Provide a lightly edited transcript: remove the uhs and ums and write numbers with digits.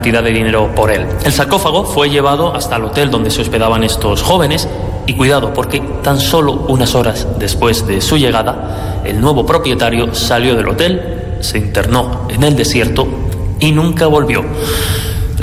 cantidad de dinero por él. El sarcófago fue llevado hasta el hotel donde se hospedaban estos jóvenes y cuidado, porque tan solo unas horas después de su llegada, el nuevo propietario salió del hotel, se internó en el desierto y nunca volvió.